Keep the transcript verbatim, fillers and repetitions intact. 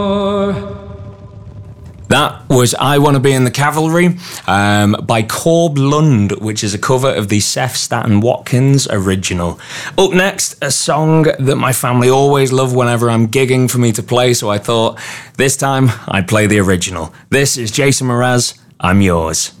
That was I Want to Be in the Cavalry um, by Corb Lund, which is a cover of the Seth Staten Watkins original. Up next, a song that my family always love whenever I'm gigging for me to play, so I thought this time I'd play the original. This is Jason Mraz, I'm Yours.